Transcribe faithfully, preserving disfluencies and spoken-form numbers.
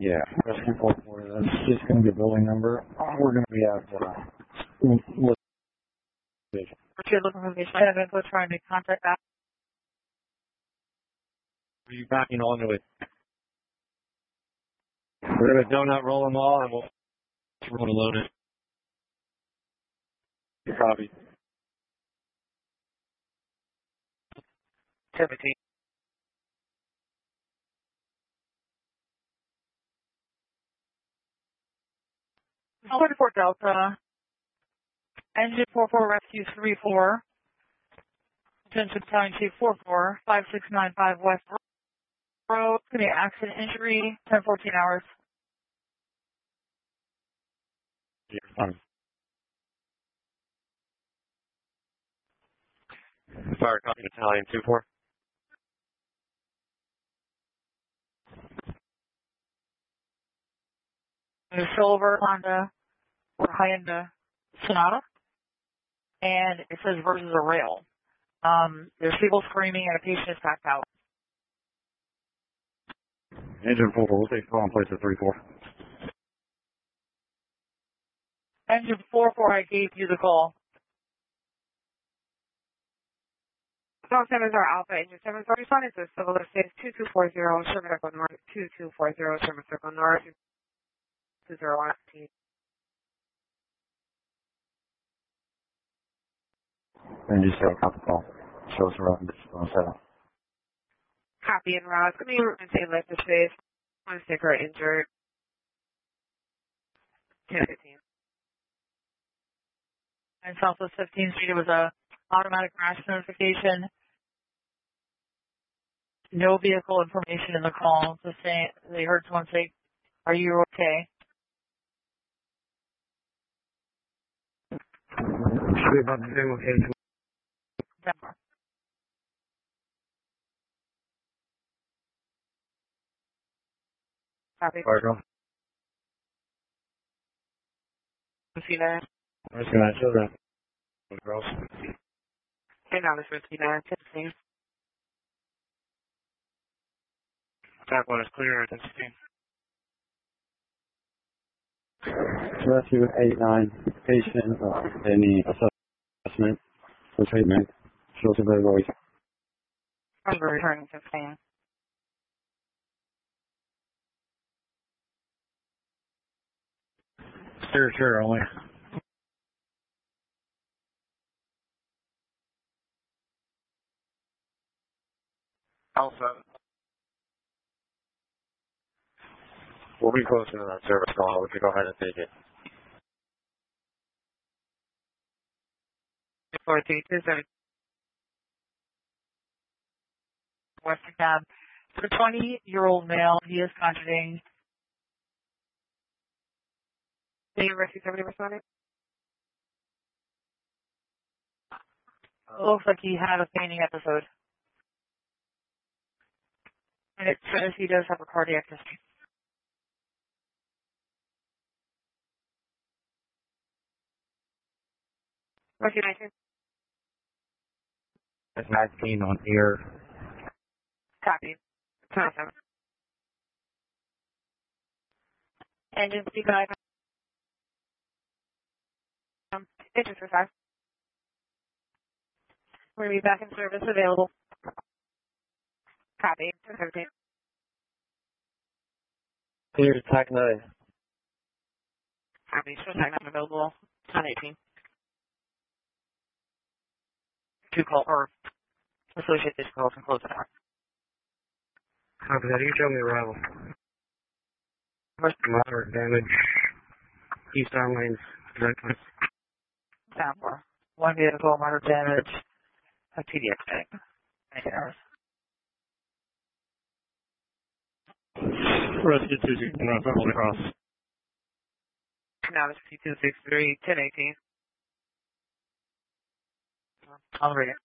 Yeah, rescue four four. That's just going to be a building number. We're going to be at uh, look. If you're looking for the seven, go try and make contact that. Are you backing onto it? We're going to donut roll them all and we'll roll to load it. You copy. seventeen. twenty-four Delta. Engine four four Rescue three four. Attention Battalion Chief four four, five six nine five West Road. It's going to be accident injury, ten fourteen hours. You're fine. Fire copy Battalion two four. New Silver, Honda, or Hyundai Sonata. And it says versus a rail. Um, there's people screaming and a patient is packed out. Engine four four, we'll take call in place at three four. Engine four four, I gave you the call. All sevens are Alpha, engine seven four, responding to civil estate two two four zero, Sherman Circle North, two two four zero, Sherman Circle North, two zero one. And just say copy call. Show us around this on setup. Copy and route. Can you maintain life to space? One sticker injured. ten fifteen. And Southwest fifteenth Street, it was a automatic crash notification. No vehicle information in the call. Just saying, they heard someone say, "Are you okay?" Should be about the same location. Denver. Copy. Fire call. fifty-nine. I'm just going to show that. Girls. And now this fifty-nine. fifteen. Attack one is clear at sixteen. Rescue eight nine, patient, uh, any assessment for treatment. Shows availability. I'm returning fifteen. Sure, sure, only. Alpha. We'll be close to that service call. We can go ahead and take it. four three two seven. Western Cab. For a twenty-year-old male, he is contributing. Did you rescue somebody responding? Looks like he had a fainting episode. And it says he does have a cardiac history. Rescue nineteen. It's nineteen on here. Copy. twenty-seven. Engine speaker. Um, engine for five. We're going to be back in service available. Copy. seventeen. Clear attack nine. Copy. Show tag not available. ten eighteen. Two call or associate this calls and close it out. Copy that. You show me arrival. First, Moderate damage. Eastbound lanes. Directly. down for one vehicle, moderate damage, a T D X tag. Anything else? Rescue two six one, Hold across. Now it's two six three, ten eighteen. I'll read it.